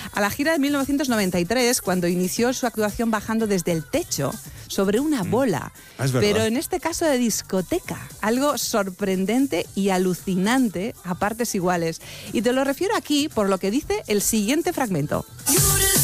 a la gira de 1993, cuando inició su actuación bajando desde el techo sobre una bola, pero en este caso de discoteca, algo sorprendente y alucinante a partes iguales. Y te lo refiero aquí por lo que dice el siguiente fragmento.